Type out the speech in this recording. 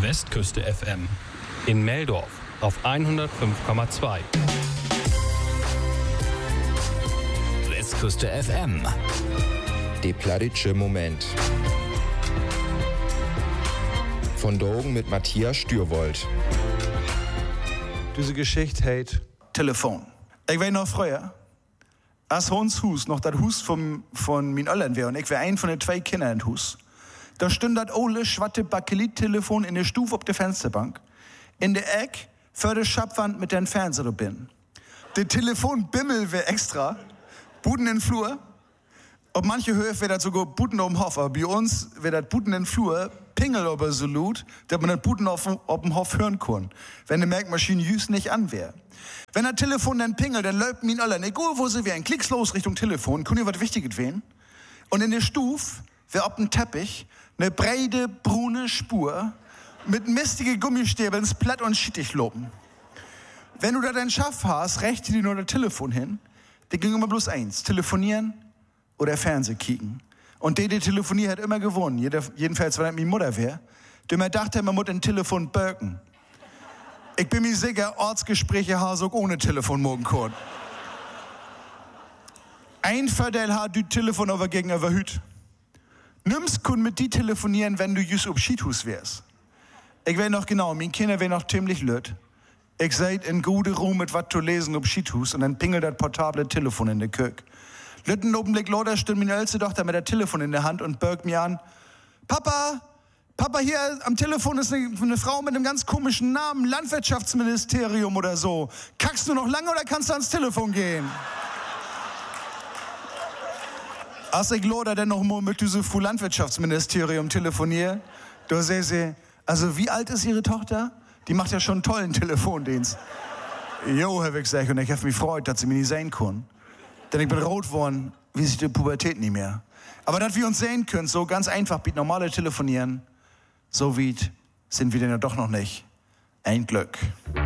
Westküste FM. In Meldorf auf 105,2. Westküste FM. Der plattitsche Moment. Von Drogen mit Matthias Stürwold. Diese Geschichte heißt Telefon. Ich weiß noch früher, als uns Hus noch das Hus von meinen Eltern wäre und ich wäre ein von den 2 Kindern im Hus. Da stund das ole schwatte Bakelit-Telefon in der Stufe auf der Fensterbank. In der Eck für die Schapwand mit den Fernseher bin. Der Telefonbimmel wäre extra. Buden in den Flur. Auf manche Höhe wäre das sogar Buden auf dem Hof. Aber bei uns wäre das Buden in den Flur, Pingel aber so laut, dass man das Buden auf dem Hof hören kann. Wenn die Merkmaschine jüst nicht an wäre. Wenn das Telefon dann pingelt, dann läuft mir alle, egal wo sie wären, klicks los Richtung Telefon, können ihr was Wichtiges wählen. Und in der Stufe wäre auf dem Teppich eine breite, brune Spur mit mistigen Gummistäbeln ins Platt und schittig loben. Wenn du da dein Schaff hast, rechte dir nur das Telefon hin, dann ging immer bloß eins, telefonieren oder Fernseh kicken. Und die telefoniert hat immer gewonnen, jedenfalls, wenn das meine Mutter wäre. Die mir dachte, man muss ein Telefon birken. Ich bin mir sicher, Ortsgespräche haben so ohne Telefon morgen können. Ein Vorteil hat du Telefon aber gegenüber Hüt. Nimmst kun mit die telefonieren, wenn du just ob Schiethus wärst. Ich weiß noch genau, meine Kinder wären noch ziemlich lütt. Ich seid in gute Ruhe mit wat zu lesen ob Schiethus und dann pingelt das portable Telefon in der Kök. Lütten Augenblick lauter stünde meine älteste Tochter mit der Telefon in der Hand und birgt mir an. Papa, hier am Telefon ist eine Frau mit einem ganz komischen Namen, Landwirtschaftsministerium oder so. Kackst du noch lange oder kannst du ans Telefon gehen? Als ich loder denn noch mal mit diesem Landwirtschaftsministerium telefoniere, da sehe sie, also wie alt ist Ihre Tochter? Die macht ja schon einen tollen Telefondienst. Jo, Herr Wicksech, und ich habe mich gefreut, dass Sie mich nicht sehen können. Denn ich bin rot geworden, wie sich die Pubertät nicht mehr. Aber dass wir uns sehen können, so ganz einfach, wie normale telefonieren, so wie sind wir denn ja doch noch nicht. Ein Glück.